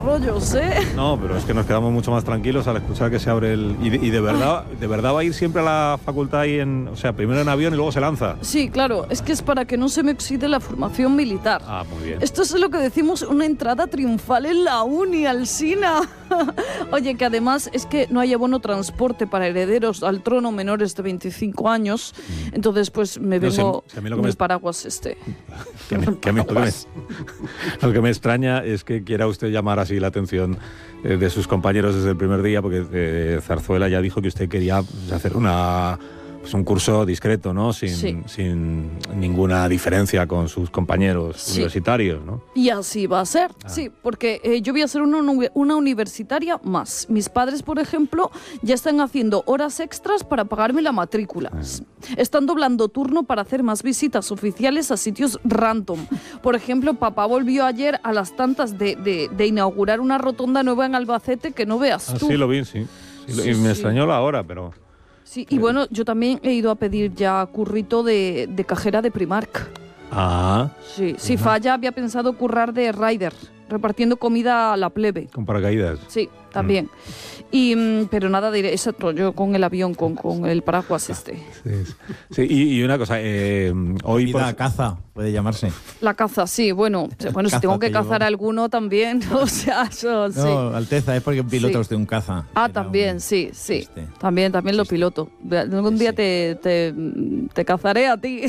rollos, ¿eh? No, pero es que nos quedamos mucho más tranquilos al escuchar que se abre el... Y de verdad va a ir siempre a la facultad ahí o sea, primero en avión y luego se lanza. Sí, claro, es que es para que no se me oxide la formación militar. Ah, muy bien. Esto es lo que decimos, una entrada triunfal en la uni, Alsina. Oye, que además es que no hay abono transporte para herederos al trono menores de 25 años, entonces pues me vengo en el paraguas este. Lo que me extraña es que quiera usted llamar así la atención de sus compañeros desde el primer día, porque Zarzuela ya dijo que usted quería hacer un curso discreto, ¿no? Sin ninguna diferencia con sus compañeros universitarios, ¿no? Y así va a ser, sí, porque yo voy a ser una universitaria más. Mis padres, por ejemplo, ya están haciendo horas extras para pagarme la matrícula. Están doblando turno para hacer más visitas oficiales a sitios random. Por ejemplo, papá volvió ayer a las tantas de inaugurar una rotonda nueva en Albacete que no veas tú. Sí, lo vi, sí. Y me extrañó la hora, pero... Sí, y bueno, yo también he ido a pedir ya currito de cajera de Primark. Ah. Sí, si falla, había pensado currar de rider, repartiendo comida a la plebe. Con paracaídas. Sí, también. Pero nada de exacto, yo con el avión, con el paraguas este. Sí, y una cosa, hoy... La caza, puede llamarse. La caza, sí, bueno, si tengo que cazar alguno también, o sea, eso sí. No, Alteza, es porque pilota usted un caza. Ah, también, sí. También lo piloto. Algún día te cazaré a ti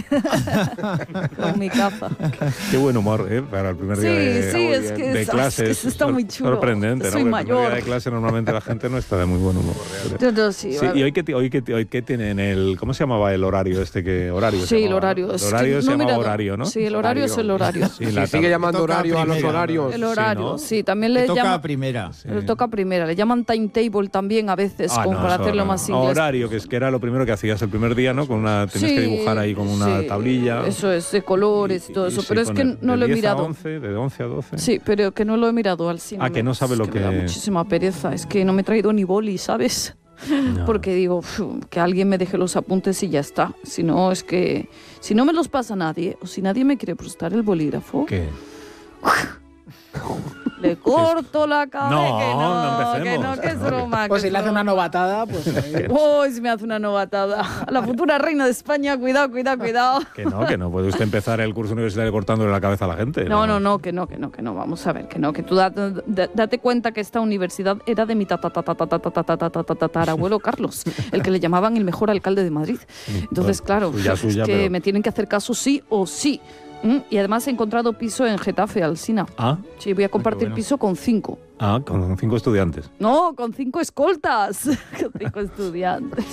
con mi caza. Qué buen humor, para el primer día de clase. Es que está muy chulo. Sorprendente, soy ¿no? mayor. El primer día de clase normalmente la gente no está de muy buen humor. ¿Y hoy qué tienen el... ¿Cómo se llamaba el horario este que... Horario? Sí, el horario. El horario se llamaba horario, ¿no? Sí, el horario es el horario. Sí, sigue llamando horario a los horarios. El horario, sí, también le llaman... primera. Le toca primera. Le llaman timetable también a veces, como para hacerlo más inglés. Horario, que era lo primero que hacías el primer día, ¿no? Tienes que dibujar ahí con una tablilla. Eso es, de colores y todo eso. Pero es que no lo he mirado. De 11 a 12. Sí, pero que no lo he mirado al cine. Que no sabe lo que... Me da muchísima pereza. Es que no me he traído ni boli, ¿sabes? No. Porque digo, que alguien me deje los apuntes y ya está. Si no, es que... Si no me los pasa nadie, o si nadie me quiere prestar el bolígrafo... ¿Qué? Le corto la cabeza. No empecemos. Que es broma. Pues si le hace una novatada, pues... Si me hace una novatada. A la futura reina de España, cuidado. Que no puede usted empezar el curso universitario cortándole la cabeza a la gente. No, que no. Vamos a ver, que tú date cuenta que esta universidad era de mi tatarabuelo Carlos, el que le llamaban el mejor alcalde de Madrid. Entonces, claro, es que me tienen que hacer caso sí o sí. Y además he encontrado piso en Getafe, Alsina. Ah. Sí, voy a compartir piso con 5. Ah, con 5 estudiantes. No, con 5 escoltas. Con 5 estudiantes.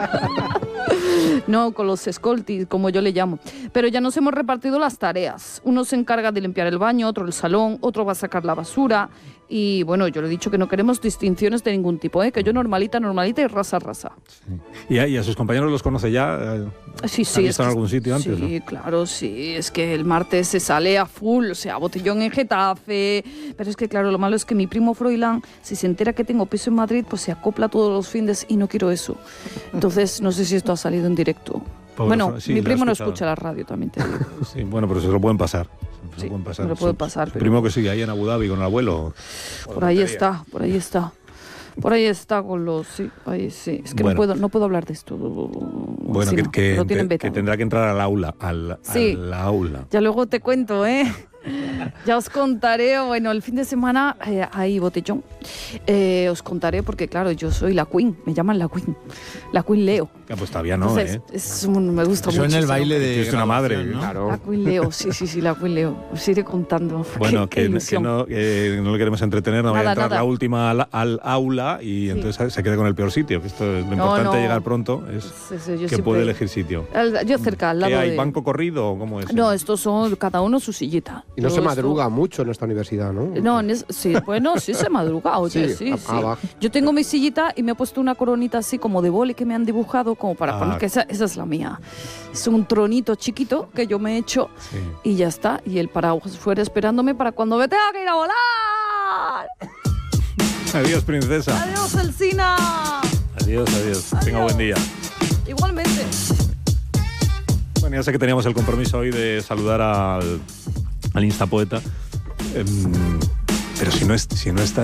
No, con los escoltis, como yo le llamo. Pero ya nos hemos repartido las tareas. Uno se encarga de limpiar el baño, otro el salón, otro va a sacar la basura. Y bueno, yo le he dicho que no queremos distinciones de ningún tipo, que yo normalita y rasa. Sí. ¿Y a sus compañeros los conoce ya? Sí. ¿Han visto en algún sitio antes? Sí, ¿no? Claro, sí. Es que el martes se sale a full, o sea, botellón en Getafe. Pero es que, claro, lo malo es que mi primo Froilán, si se entera que tengo piso en Madrid, pues se acopla todos los fines y no quiero eso. Entonces, no sé si esto ha salido en directo. Mi primo no escucha la radio, también te digo. Sí, bueno, pero se lo pueden pasar. Sí, me lo puede pasar. Pero... Primo que sigue ahí en Abu Dhabi con el abuelo. Por ahí está. Por ahí está con los... Sí, ahí sí. Es que no puedo hablar de esto. Bueno, que tendrá que entrar al aula. Al aula. Ya luego te cuento, Ya os contaré, bueno, el fin de semana hay botellón. Os contaré porque, claro, yo soy la Queen, me llaman la Queen Leo. Pues todavía no, Entonces, me gusta mucho. Eso en el baile de... Es una madre, ¿no? Claro. La Queen Leo, sí, la Queen Leo. Os iré contando. Bueno, que no le queremos entretener, no vaya a entrar la última al aula y entonces se quede con el peor sitio. Que esto es lo importante, llegar pronto, es que puede elegir sitio. Yo cerca, al lado ¿Qué hay? ¿Banco corrido o cómo es? No, estos son cada uno su sillita. Y no se madruga mucho en esta universidad, ¿no? No, sí se madruga, oye, sí. Yo tengo mi sillita y me he puesto una coronita así como de boli que me han dibujado como para poner que esa es la mía. Es un tronito chiquito que yo me he hecho y ya está. Y el paraguas fuera esperándome para cuando me tenga que ir a volar. Adiós, princesa. Adiós, Alsina. Adiós. Tenga buen día. Igualmente. Bueno, ya sé que teníamos el compromiso hoy de saludar al Instapoeta, pero si no está